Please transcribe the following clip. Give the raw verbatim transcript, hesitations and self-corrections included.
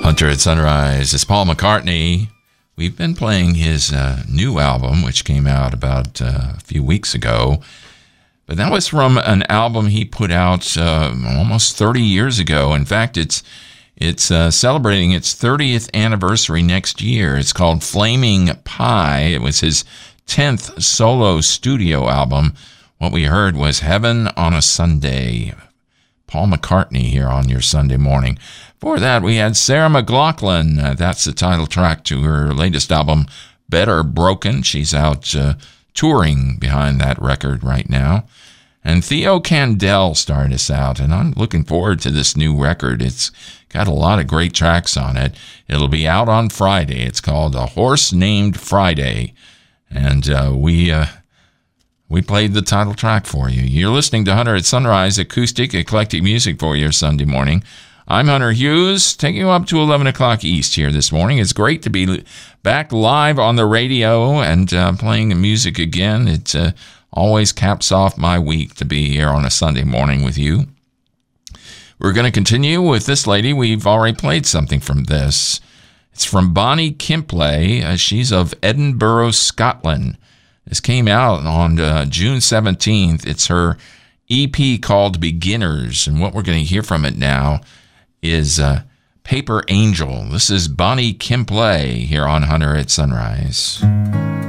Hunter at Sunrise. It's Paul McCartney. We've been playing his uh, new album, which came out about uh, a few weeks ago. But that was from an album he put out uh, almost thirty years ago. In fact, it's it's uh, celebrating its thirtieth anniversary next year. It's called Flaming Pie. It was his tenth solo studio album. What we heard was Heaven on a Sunday. Paul McCartney here on your Sunday morning. Before that, we had Sarah McLachlan. Uh, that's the title track to her latest album, Better Broken. She's out uh, touring behind that record right now. And Theo Kandel started us out, and I'm looking forward to this new record. It's got a lot of great tracks on it. It'll be out on Friday. It's called A Horse Named Friday. And uh, we... Uh, We played the title track for you. You're listening to Hunter at Sunrise, acoustic, eclectic music for your Sunday morning. I'm Hunter Hughes, taking you up to eleven o'clock East here this morning. It's great to be back live on the radio and uh, playing music again. It uh, always caps off my week to be here on a Sunday morning with you. We're going to continue with this lady. We've already played something from this. It's from Bonnie Kimplay. Uh, she's of Edinburgh, Scotland. This came out on uh, June seventeenth. It's her E P called Beginners, and what we're going to hear from it now is uh, Paper Angel. This is Bonnie Kimplay here on Hunter at Sunrise.